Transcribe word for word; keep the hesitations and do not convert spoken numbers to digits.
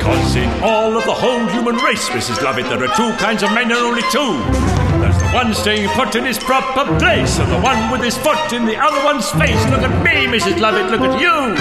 Because in all of the whole human race, Missus Lovett, there are two kinds of men and only two. There's the one staying put in his proper place, and the one with his foot in the other one's face. Look at me, Missus Lovett, look at you.